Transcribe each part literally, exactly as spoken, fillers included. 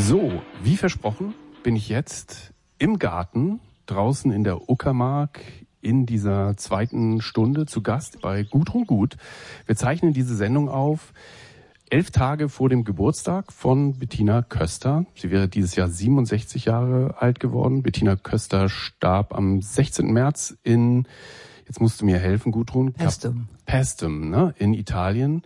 So, wie versprochen, bin ich jetzt im Garten, draußen in der Uckermark, in dieser zweiten Stunde zu Gast bei Gudrun Gut. Wir zeichnen diese Sendung auf, elf Tage vor dem Geburtstag von Bettina Köster. Sie wäre dieses Jahr siebenundsechzig Jahre alt geworden. Bettina Köster starb am sechzehnten März in, jetzt musst du mir helfen, Gudrun. Paestum. Paestum, ne, in Italien.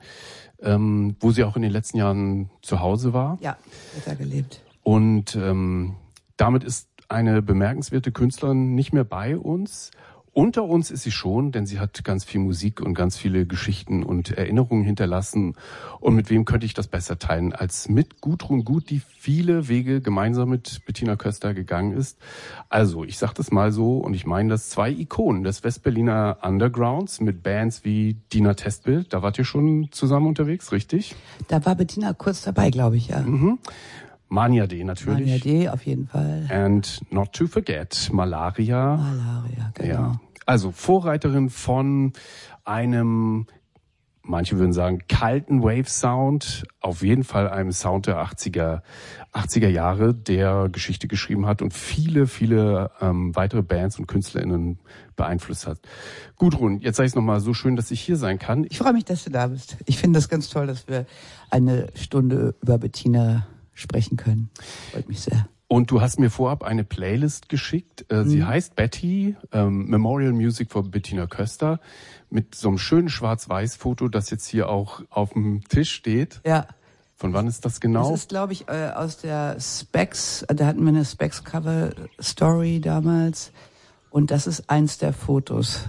Ähm, wo sie auch in den letzten Jahren zu Hause war. Ja, hat da gelebt. Und ähm, damit ist eine bemerkenswerte Künstlerin nicht mehr bei uns. Unter uns ist sie schon, denn sie hat ganz viel Musik und ganz viele Geschichten und Erinnerungen hinterlassen. Und mit wem könnte ich das besser teilen als mit Gudrun Gut, die viele Wege gemeinsam mit Bettina Köster gegangen ist. Also, ich sage das mal so und ich meine das, zwei Ikonen des Westberliner Undergrounds mit Bands wie Dina Testbild. Da wart ihr schon zusammen unterwegs, richtig? Da war Bettina kurz dabei, glaube ich, ja. Mhm. Mania D natürlich. Mania D auf jeden Fall. And not to forget, Malaria. Malaria, genau. Ja. Also Vorreiterin von einem, manche würden sagen, kalten Wave-Sound, auf jeden Fall einem Sound der achtziger Jahre, der Geschichte geschrieben hat und viele, viele ähm, weitere Bands und KünstlerInnen beeinflusst hat. Gudrun, jetzt sage ich es nochmal, so schön, dass ich hier sein kann. Ich freue mich, dass du da bist. Ich finde das ganz toll, dass wir eine Stunde über Bettina sprechen können. Freut mich sehr. Und du hast mir vorab eine Playlist geschickt. Äh, sie mhm. heißt Betty, ähm, Memorial Music for Bettina Köster, mit so einem schönen Schwarz-Weiß-Foto, das jetzt hier auch auf dem Tisch steht. Ja. Von wann ist das genau? Das ist, glaube ich, äh, aus der Specs, da hatten wir eine Specs-Cover-Story damals. Und das ist eins der Fotos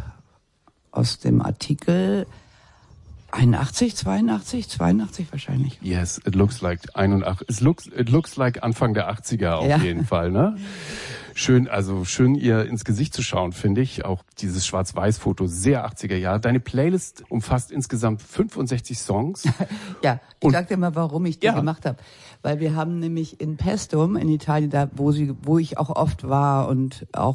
aus dem Artikel einundachtzig, zweiundachtzig, zweiundachtzig wahrscheinlich. Yes, it looks like einundachtzig. It looks, it looks like Anfang der achtziger auf ja. jeden Fall, ne? Schön, also schön ihr ins Gesicht zu schauen, finde ich. Auch dieses Schwarz-Weiß-Foto, sehr achtziger Jahre. Deine Playlist umfasst insgesamt fünfundsechzig Songs. Ja, ich Und, sag dir mal, warum ich die ja. gemacht habe. Weil wir haben nämlich in Paestum, in Italien, da wo sie, wo ich auch oft war und auch